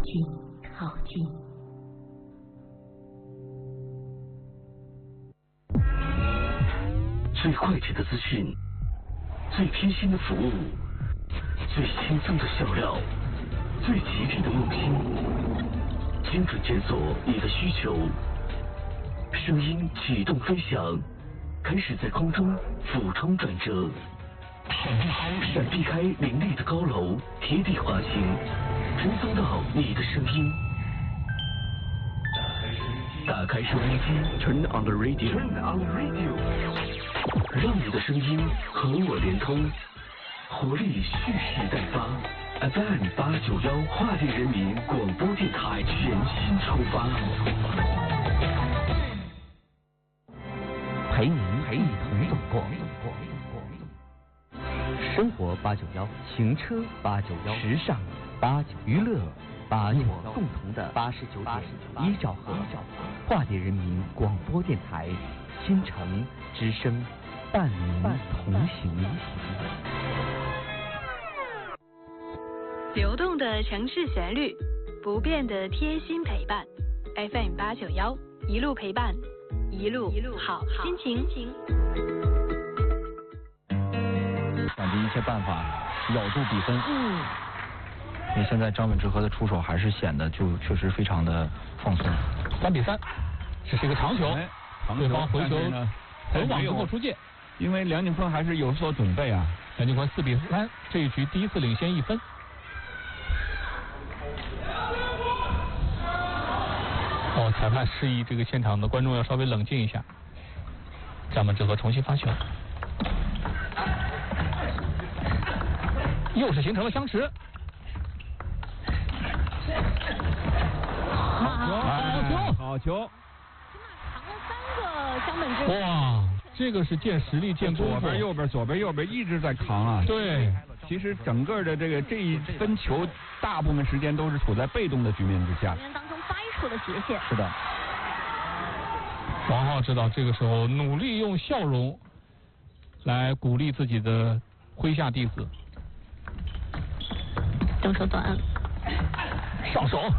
近，靠近。 最快捷的资讯，最贴心的服务，最轻松的笑料，最极致的用心，精准检索你的需求，声音启动飞翔，开始在空中俯冲转折，闪避开林立的高楼，贴地滑行，传送到你的声音。打开收音机 ，Turn on the radio，Turn on the radio， 让你的声音和我连通，活力蓄势待发。FM 891花莲人民广播电台全新出发， 陪您一同走过。生活891，行车891，时尚891，娱乐891，共同的89.1兆赫，花莲人民广播电台，新城之声，伴您同行。 流动的城市旋律，不变的贴心陪伴。FM 891，一路陪伴，一路好心情。 想尽一切办法咬住比分。因为现在张本智和的出手还是显得就确实非常的放松。 3-3，这是一个长球，对方回球很往之后出界。 因为梁景峰还是有所准备啊。 梁景峰4-3，这一局第一次领先1分。裁判示意这个现场的观众要稍微冷静一下。张本智和重新发球，又是形成了相持。 好球！ 起码藏了3个张本智和。 哇，这个是见实力见功夫。 左边右边一直在扛啊。 对， 其实整个的这一分球，大部分时间都是处在被动的局面之下。 当中掰出了斜线。 是的。 王浩指导这个时候努力用笑容来鼓励自己的麾下弟子。 正手短， 上手。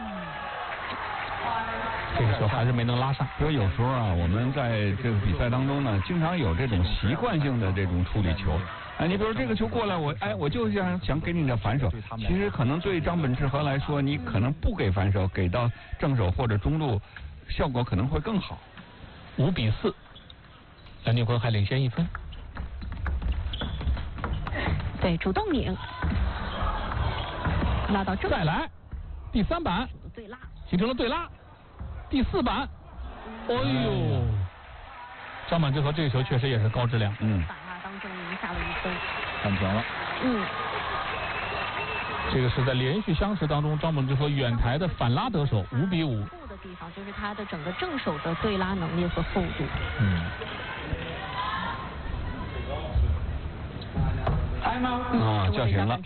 这个时候还是没能拉上。 所以有时候啊，我们在这个比赛当中呢，经常有这种习惯性的这种处理球。你比如这个球过来，我就想给你的反手。其实可能对张本智和来说，你可能不给反手，给到正手或者中路，效果可能会更好。 5-4，梁景峰还领先1分。 对，主动拧，拉到正。 再来，第3板， 对拉， 形成了对拉。第4板，哎呦，张本智和这个球确实也是高质量。 反拉当中赢下了1分。 反平了。 这个是在连续相持当中，张本智和远台的反拉得手，5-5。 的地方就是他的整个正手的对拉能力和厚度。 叫停了。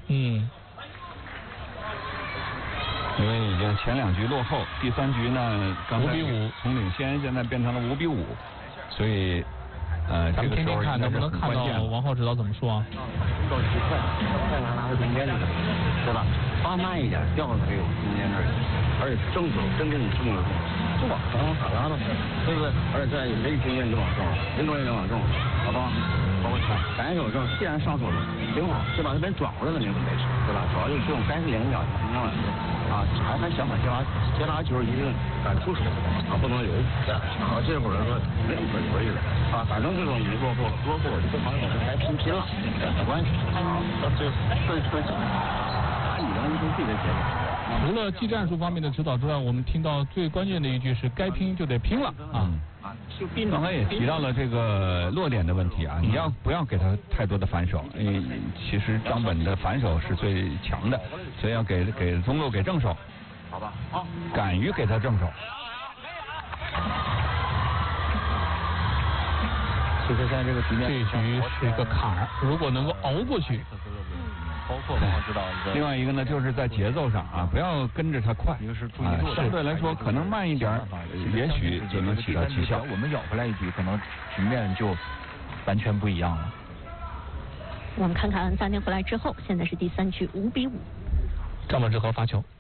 因为已经前2局落后，第3局呢，刚才 5-5， 从领先现在变成了5-5，所以咱们听听看能不能看到王浩指导怎么说啊？ 到极快，再拿到中间这个，对吧？发慢一点，掉到这个中间这儿，而且正手真跟你正着就往上咋拉到，对不对？而且在没经验就往上，人多也往上，好吧？包括反手正，既然上手了，挺好，就把这边转过来了，没事，对吧？主要就是这种该是2脚平常了。还想法接拉球一定敢出手不能有这会儿说没有可以的反正这种你落后这帮友该拼了，没关系这打你的一种自己的结果。 除了技战术方面的指导之外，我们听到最关键的一句是该拼就得拼了啊！ 刚才也提到了这个落点的问题啊，你不要给他太多的反手，因为其实张本的反手是最强的，所以要给中路给正手，好吧？敢于给他正手。 其实在这个局面， 这一局是一个坎儿，如果能够熬过去。 包括王浩指导另外一个呢，就是在节奏上啊，不要跟着他快， 一个是注意度， 相对来说可能慢一点，也许就能起到奇效。 我们咬回来一局，可能局面就完全不一样了。 我们看看暂停回来之后，现在是第3局5-5。 张本智和发球。